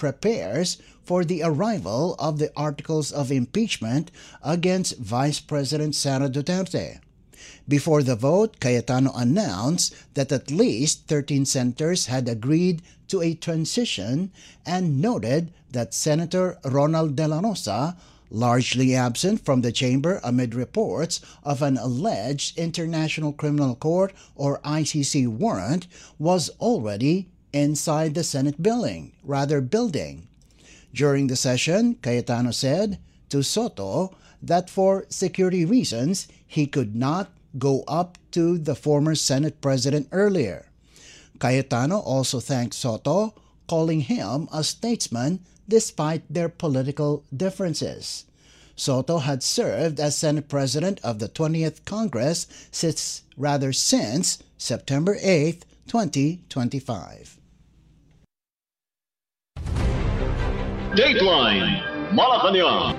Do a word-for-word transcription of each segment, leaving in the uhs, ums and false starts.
prepares for the arrival of the articles of impeachment against Vice President Sara Duterte. Before the vote, Cayetano announced that at least thirteen senators had agreed to a transition and noted that Senator Ronald De La Rosa, largely absent from the chamber amid reports of an alleged International Criminal Court or I C C warrant, was already inside the Senate building, rather building. During the session, Cayetano said to Soto that for security reasons, he could not go up to the former Senate President earlier. Cayetano also thanked Soto, calling him a statesman despite their political differences. Soto had served as Senate President of the twentieth Congress since, rather since September eighth, twenty twenty-five. Dateline Malacanang.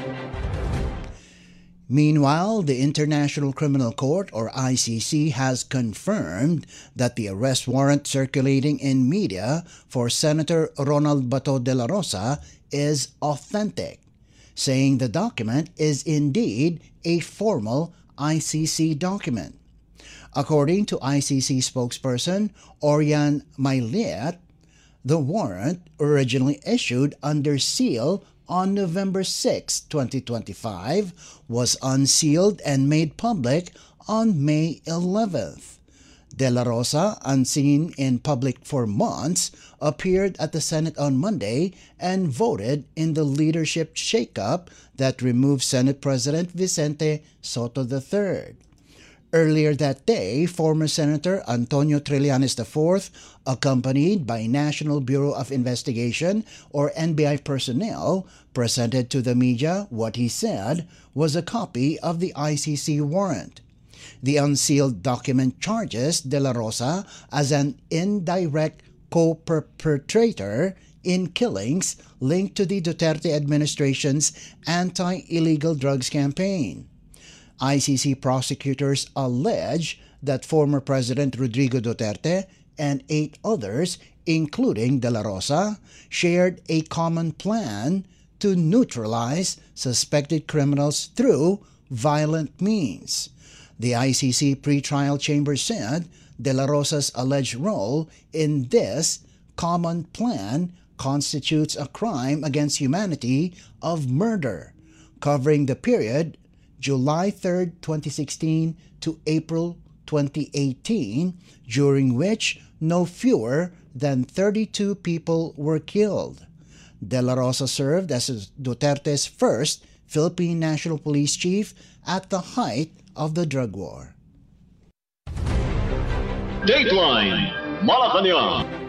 Meanwhile, the International Criminal Court, or I C C, has confirmed that the arrest warrant circulating in media for Senator Ronald Bato de la Rosa is authentic, saying the document is indeed a formal I C C document. According to I C C spokesperson Orian Mailiat, the warrant, originally issued under seal on November sixth, twenty twenty-five, was unsealed and made public on May eleventh. De La Rosa, unseen in public for months, appeared at the Senate on Monday and voted in the leadership shakeup that removed Senate President Vicente Soto the third. Earlier that day, former Senator Antonio Trillanes the fourth, accompanied by National Bureau of Investigation or N B I personnel, presented to the media what he said was a copy of the I C C warrant. The unsealed document charges De La Rosa as an indirect co-perpetrator in killings linked to the Duterte administration's anti-illegal drugs campaign. I C C prosecutors allege that former President Rodrigo Duterte and eight others, including De La Rosa, shared a common plan to neutralize suspected criminals through violent means. The I C C pretrial chamber said De La Rosa's alleged role in this common plan constitutes a crime against humanity of murder, covering the period July third, twenty sixteen to April twenty eighteen, during which no fewer than thirty-two people were killed. De La Rosa served as Duterte's first Philippine National Police Chief at the height of the drug war. Dateline Malacanang.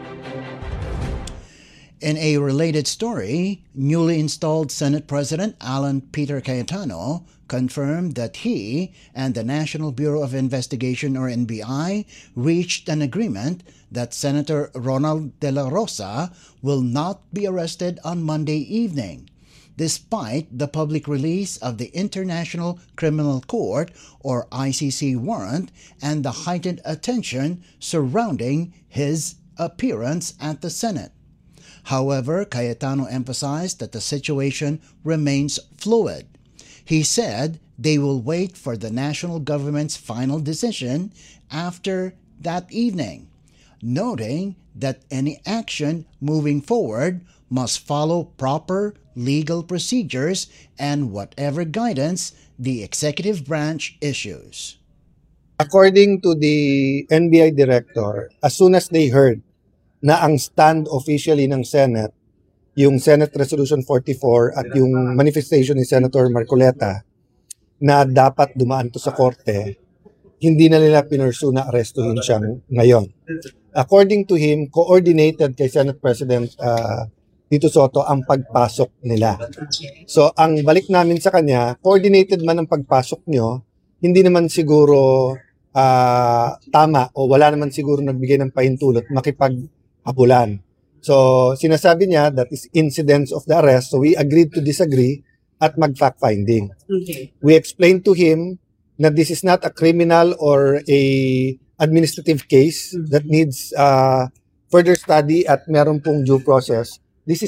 In a related story, newly installed Senate President Alan Peter Cayetano confirmed that he and the National Bureau of Investigation, or N B I, reached an agreement that Senator Ronald De La Rosa will not be arrested on Monday evening, despite the public release of the International Criminal Court, or I C C warrant, and the heightened attention surrounding his appearance at the Senate. However, Cayetano emphasized that the situation remains fluid. He said they will wait for the national government's final decision after that evening, noting that any action moving forward must follow proper legal procedures and whatever guidance the executive branch issues. According to the N B I director, as soon as they heard na ang stand officially ng Senate, yung Senate Resolution forty-four at yung manifestation ni Senator Marcoleta na dapat dumaan to sa korte, hindi na nila pinursu na arestuhin siya ngayon. According to him, coordinated kay Senate President uh, Tito Soto ang pagpasok nila. So ang balik namin sa kanya, coordinated man ang pagpasok nyo, hindi naman siguro uh, tama o wala naman siguro nagbigay ng pahintulot makipag-abulan. So sinasabi niya that is incidents of the arrest, so we agreed to disagree at mag-fact-finding. Okay. We explained to him that this is not a criminal or a administrative case that needs uh, further study at meron pong due process.